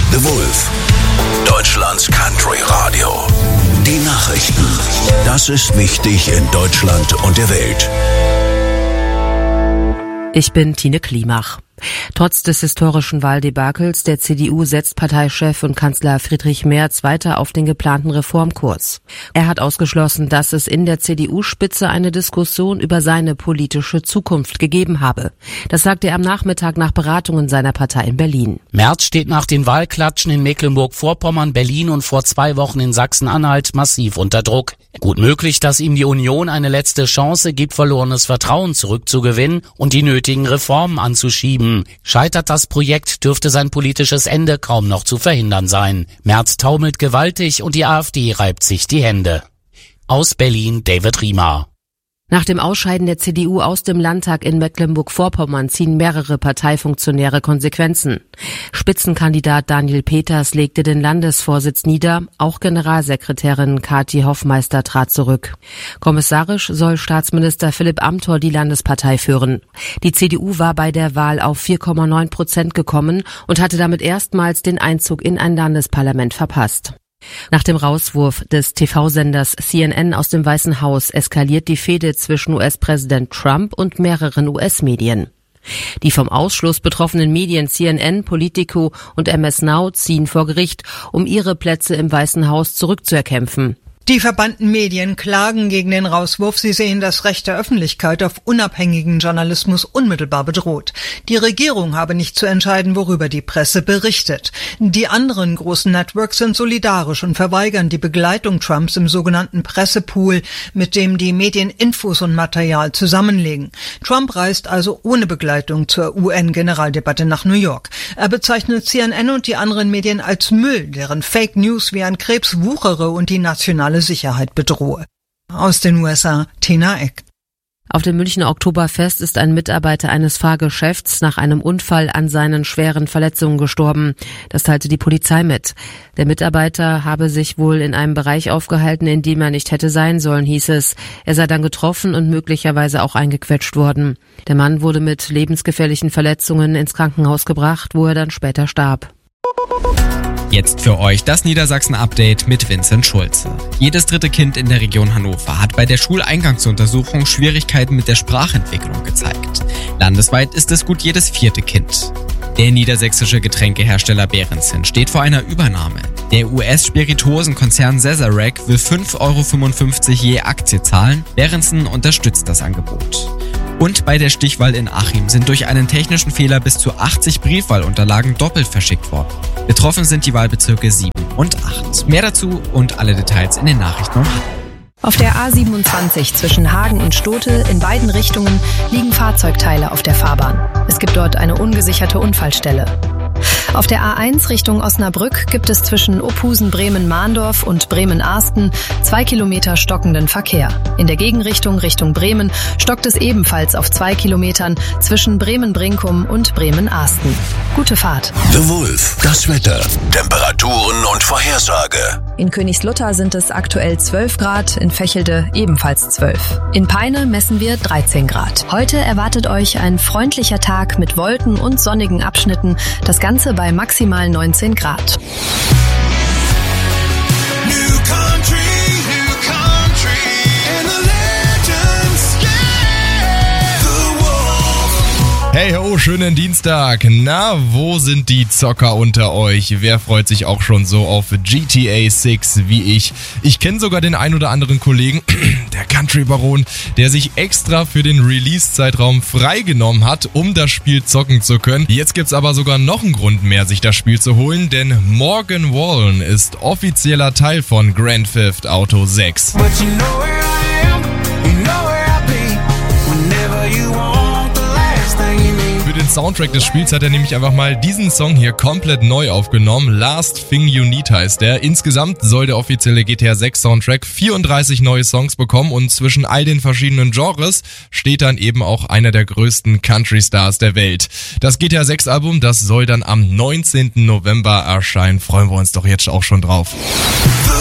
The Wolf, Deutschlands Country Radio. Die Nachrichten. Das ist wichtig in Deutschland und der Welt. Ich bin Tine Klimach. Trotz des historischen Wahldebakels der CDU setzt Parteichef und Kanzler Friedrich Merz weiter auf den geplanten Reformkurs. Er hat ausgeschlossen, dass es in der CDU-Spitze eine Diskussion über seine politische Zukunft gegeben habe. Das sagte er am Nachmittag nach Beratungen seiner Partei in Berlin. Merz steht nach den Wahlklatschen in Mecklenburg-Vorpommern, Berlin und vor 2 Wochen in Sachsen-Anhalt massiv unter Druck. Gut möglich, dass ihm die Union eine letzte Chance gibt, verlorenes Vertrauen zurückzugewinnen und die nötigen Reformen anzuschieben. Scheitert das Projekt, dürfte sein politisches Ende kaum noch zu verhindern sein. Merz taumelt gewaltig und die AfD reibt sich die Hände. Aus Berlin, David Riemer. Nach dem Ausscheiden der CDU aus dem Landtag in Mecklenburg-Vorpommern ziehen mehrere Parteifunktionäre Konsequenzen. Spitzenkandidat Daniel Peters legte den Landesvorsitz nieder, auch Generalsekretärin Kathi Hoffmeister trat zurück. Kommissarisch soll Staatsminister Philipp Amthor die Landespartei führen. Die CDU war bei der Wahl auf 4,9% gekommen und hatte damit erstmals den Einzug in ein Landesparlament verpasst. Nach dem Rauswurf des TV-Senders CNN aus dem Weißen Haus eskaliert die Fehde zwischen US-Präsident Trump und mehreren US-Medien. Die vom Ausschluss betroffenen Medien CNN, Politico und MS Now ziehen vor Gericht, um ihre Plätze im Weißen Haus zurückzuerkämpfen. Die verbannten Medien klagen gegen den Rauswurf. Sie sehen das Recht der Öffentlichkeit auf unabhängigen Journalismus unmittelbar bedroht. Die Regierung habe nicht zu entscheiden, worüber die Presse berichtet. Die anderen großen Networks sind solidarisch und verweigern die Begleitung Trumps im sogenannten Pressepool, mit dem die Medien Infos und Material zusammenlegen. Trump reist also ohne Begleitung zur UN-Generaldebatte nach New York. Er bezeichnet CNN und die anderen Medien als Müll, deren Fake News wie ein Krebs wuchere und die nationale Sicherheit bedrohe. Aus den USA, Tina Eck. Auf dem Münchner Oktoberfest ist ein Mitarbeiter eines Fahrgeschäfts nach einem Unfall an seinen schweren Verletzungen gestorben. Das teilte die Polizei mit. Der Mitarbeiter habe sich wohl in einem Bereich aufgehalten, in dem er nicht hätte sein sollen, hieß es. Er sei dann getroffen und möglicherweise auch eingequetscht worden. Der Mann wurde mit lebensgefährlichen Verletzungen ins Krankenhaus gebracht, wo er dann später starb. Jetzt für euch das Niedersachsen-Update mit Vincent Schulze. Jedes 3. Kind in der Region Hannover hat bei der Schuleingangsuntersuchung Schwierigkeiten mit der Sprachentwicklung gezeigt. Landesweit ist es gut jedes 4. Kind. Der niedersächsische Getränkehersteller Behrensen steht vor einer Übernahme. Der US-Spirituosenkonzern Sazerac will 5,55 € je Aktie zahlen. Behrensen unterstützt das Angebot. Und bei der Stichwahl in Achim sind durch einen technischen Fehler bis zu 80 Briefwahlunterlagen doppelt verschickt worden. Betroffen sind die Wahlbezirke 7 und 8. Mehr dazu und alle Details in den Nachrichten um halb. Auf der A27 zwischen Hagen und Stote in beiden Richtungen liegen Fahrzeugteile auf der Fahrbahn. Es gibt dort eine ungesicherte Unfallstelle. Auf der A1 Richtung Osnabrück gibt es zwischen Ophusen-Bremen-Mahndorf und Bremen-Arsten 2 Kilometer stockenden Verkehr. In der Gegenrichtung Richtung Bremen stockt es ebenfalls auf 2 Kilometern zwischen Bremen-Brinkum und Bremen-Arsten. Gute Fahrt. The Wolf, das Wetter, Temperaturen und Vorhersage. In Königslutter sind es aktuell 12 Grad, in Vechelde ebenfalls 12. In Peine messen wir 13 Grad. Heute erwartet euch ein freundlicher Tag mit Wolken und sonnigen Abschnitten. Das Ganze bei maximal 19 Grad. Hey ho, schönen Dienstag. Na, wo sind die Zocker unter euch? Wer freut sich auch schon so auf GTA 6 wie ich? Ich kenne sogar den ein oder anderen Kollegen, der Country Baron, der sich extra für den Release-Zeitraum freigenommen hat, um das Spiel zocken zu können. Jetzt gibt's aber sogar noch einen Grund mehr, sich das Spiel zu holen, denn Morgan Wallen ist offizieller Teil von Grand Theft Auto 6. Für den Soundtrack des Spiels hat er nämlich einfach mal diesen Song hier komplett neu aufgenommen. Last Thing You Need heißt der. Insgesamt soll der offizielle GTA 6 Soundtrack 34 neue Songs bekommen und zwischen all den verschiedenen Genres steht dann eben auch einer der größten Country-Stars der Welt. Das GTA 6 Album, das soll dann am 19. November erscheinen. Freuen wir uns doch jetzt auch schon drauf.